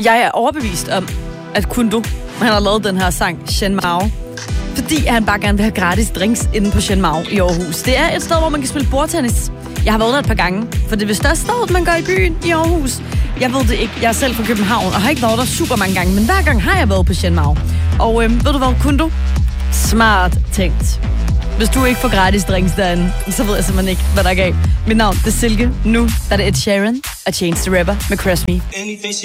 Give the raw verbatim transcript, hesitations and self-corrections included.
Jeg er overbevist om, at Kundo, han har lavet den her sang, Shen Mao, fordi han bare gerne vil have gratis drinks inde på Shen Mao i Aarhus. Det er et sted, hvor man kan spille bordtennis. Jeg har været der et par gange, for det er vist største sted, man går i byen i Aarhus. Jeg ved det ikke. Jeg er selv fra København, og har ikke været der super mange gange, men hver gang har jeg været på Shen Mao. Og øhm, ved du hvad, Kundo? Smart tænkt. Hvis du ikke får gratis drinks derinde, så ved jeg simpelthen ikke, hvad der er galt. Mit navn er Silke. Nu der er det Ed Sheeran og Chance the Rapper med Crush Me.